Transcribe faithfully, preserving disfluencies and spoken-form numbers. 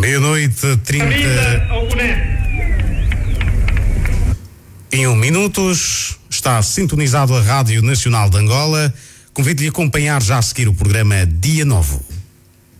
Meia-noite, trinta e um minutos. Está sintonizado a Rádio Nacional de Angola. Convido-lhe a acompanhar já a seguir o programa Dia Novo.